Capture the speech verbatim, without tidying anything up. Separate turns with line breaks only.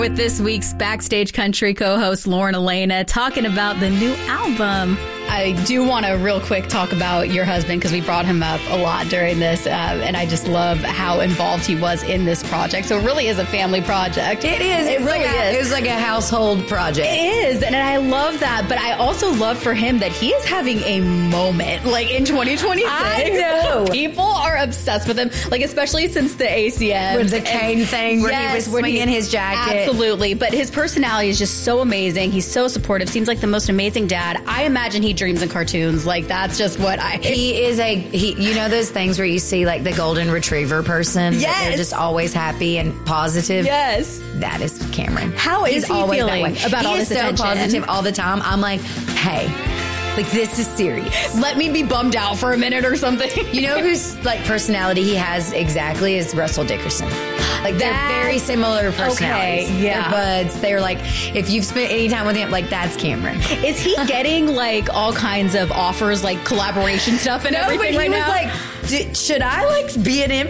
with this week's Backstage Country co-host Lauren Elena talking about the new album. I do want to real quick talk about your husband because we brought him up a lot during this, uh, and I just love how involved he was in this project. So it really is a family project.
It is.
It
it's
really
like a,
is.
It was like a household project.
It is, and I love that. But I also love for him that he is having a moment, like in twenty twenty-six.
I know.
People are obsessed with him, like especially since the A C M.
With the cane thing where
Yes,
he was
when
swinging
he-
his jacket.
Absolutely. But his personality is just so amazing. He's so supportive. Seems like the most amazing dad. I imagine he dreams in cartoons. Like, that's just what I...
He is a, he, you know those things where you see like the golden retriever person? That
Yes.
They're just always happy and positive.
Yes.
That is Cameron.
How is
He's
he
always that
feeling
way.
about
he
all
is
this
so
attention?
positive all the time. I'm like, hey, like this is serious.
Let me be bummed out for a minute or something.
You know whose like personality he has exactly is Russell Dickerson. Like they're
That's-
very similar personalities.
okay, yeah.
They're buds. They're like, if you've spent any time with him, like that's Cameron.
Is he getting like all kinds of offers, like collaboration stuff and
No,
everything
but
right
he was
now?
like, "D- should I like be an